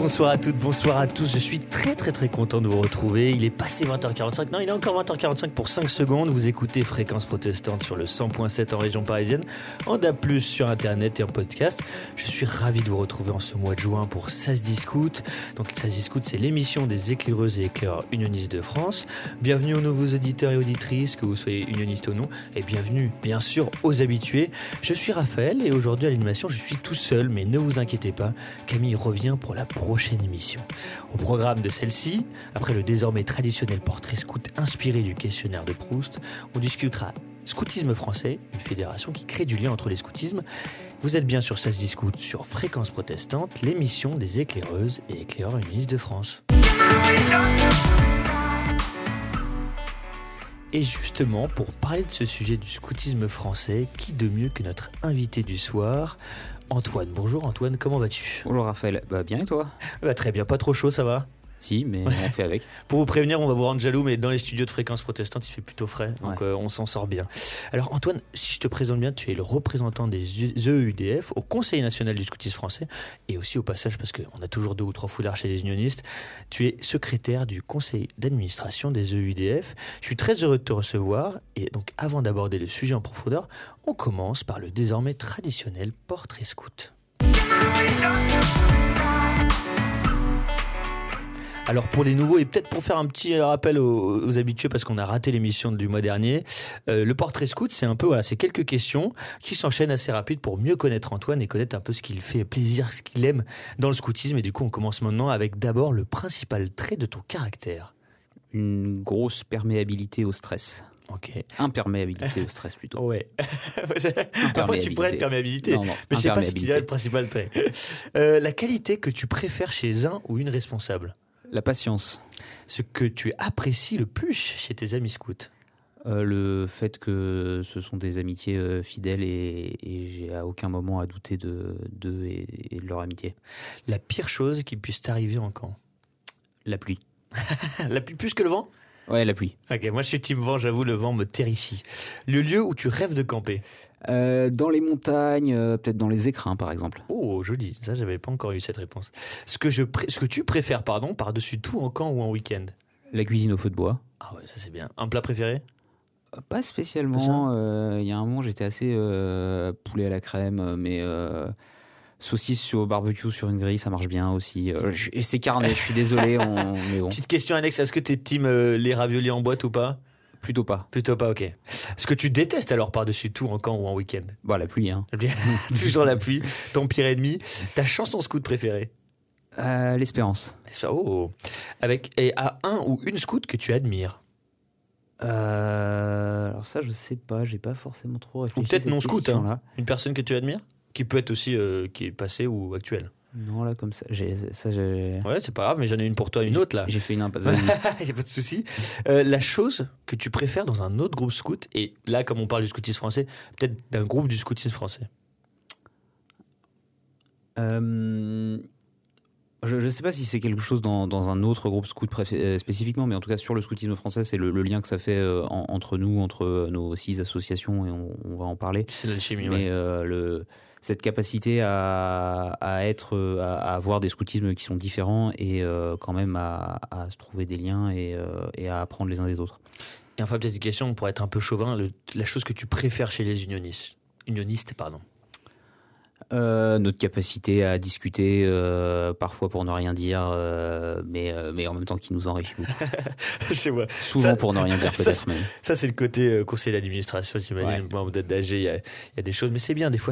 Bonsoir à toutes, bonsoir à tous. Je suis très content de vous retrouver. Il est passé 20h45. Non, il est encore 20h45 pour 5 secondes. Vous écoutez Fréquence Protestante sur le 100.7 en région parisienne, en DAB+, sur Internet et en podcast. Je suis ravi de vous retrouver en ce mois de juin pour Ça se discute. Donc Ça se discute, c'est l'émission des éclaireuses et éclaireurs unionistes de France. Bienvenue aux nouveaux auditeurs et auditrices, que vous soyez unionistes ou non. Et bienvenue, bien sûr, aux habitués. Je suis Raphaël et aujourd'hui à l'animation, je suis tout seul. Mais ne vous inquiétez pas, Camille revient pour la prochaine émission. Au programme de celle-ci, après le désormais traditionnel portrait scout inspiré du questionnaire de Proust, on discutera Scoutisme français, une fédération qui crée du lien entre les scoutismes. Vous êtes bien sur Ça se discute sur Fréquence Protestante, l'émission des éclaireuses et éclaireurs unionistes de France. Et justement, pour parler de ce sujet du scoutisme français, qui de mieux que notre invité du soir, Antoine. Bonjour Antoine, comment vas-tu ? Bonjour Raphaël, bien et toi ? Très bien, pas trop chaud, ça va ? Si, mais on fait avec. Pour vous prévenir, on va vous rendre jaloux, mais dans les studios de Fréquence Protestante, il fait plutôt frais, donc on s'en sort bien. Alors Antoine, si je te présente bien, tu es le représentant des EUDF au Conseil national du scoutisme français, et aussi au passage, parce qu'on a toujours 2 ou 3 foulards chez les unionistes, tu es secrétaire du conseil d'administration des EUDF. Je suis très heureux de te recevoir, et donc avant d'aborder le sujet en profondeur, on commence par le désormais traditionnel portrait scout. Alors pour les nouveaux et peut-être pour faire un petit rappel aux habitués parce qu'on a raté l'émission du mois dernier, le portrait scout c'est un peu c'est quelques questions qui s'enchaînent assez rapide pour mieux connaître Antoine et connaître un peu ce qu'il fait plaisir, ce qu'il aime dans le scoutisme. Et du coup on commence maintenant avec d'abord le principal trait de ton caractère. Une grosse perméabilité au stress. Ok. Imperméabilité au stress plutôt. Ouais. Après tu pourrais être perméabilité, non, mais je sais pas si tu as le principal trait. La qualité que tu préfères chez un ou une responsable. La patience. Ce que tu apprécies le plus chez tes amis scouts. Le fait que ce sont des amitiés fidèles et j'ai à aucun moment à douter d'eux et de leur amitié. La pire chose qui puisse t'arriver en camp. La pluie. La pluie plus que le vent ? Ouais, la pluie. Ok, moi je suis team vent, j'avoue, le vent me terrifie. Le lieu où tu rêves de camper ? Dans les montagnes, peut-être dans les écrins par exemple. Oh, joli, ça j'avais pas encore eu cette réponse. Ce que tu préfères, par-dessus tout en camp ou en week-end ? La cuisine au feu de bois. Ah ouais, ça c'est bien. Un plat préféré ? Pas spécialement. Il y a un moment j'étais assez poulet à la crème, mais saucisse au barbecue sur une grille, ça marche bien aussi. Et c'est carné, je suis désolé. Mais bon. Petite question annexe, est-ce que t'es team les raviolis en boîte ou pas ? Plutôt pas, ok. Ce que tu détestes alors par-dessus tout en camp ou en week-end ? La pluie, hein. Toujours la pluie, ton pire ennemi. Ta chanson scout préférée ? L'espérance. Oh. À un ou une scout que tu admires ? Alors ça, je sais pas, j'ai pas forcément trop réfléchi. Ou peut-être non scout, hein. Une personne que tu admires ? Qui peut être aussi qui est passée ou actuelle. Non, là, comme ça, j'ai... Ouais, c'est pas grave, mais j'en ai une pour toi, une autre, là. J'ai fait une impasse. Il n'y a pas de souci. La chose que tu préfères dans un autre groupe scout, et là, comme on parle du scoutisme français, peut-être d'un groupe du scoutisme français. Je ne sais pas si c'est quelque chose dans un autre groupe scout spécifiquement, mais en tout cas, sur le scoutisme français, c'est le lien que ça fait entre nous, entre nos 6 associations, et on va en parler. C'est l'alchimie, mais cette capacité à avoir des scoutismes qui sont différents et quand même à se trouver des liens et à apprendre les uns des autres. Et enfin, peut-être une question pour être un peu chauvin, la chose que tu préfères chez les unionistes. Notre capacité à discuter, parfois pour ne rien dire, mais en même temps qui nous enrichit beaucoup. Je sais pas. Souvent pour ne rien dire peut-être. Ça c'est le côté conseil d'administration, j'imagine. Moi, d'âge, il y a des choses, mais c'est bien. Des fois,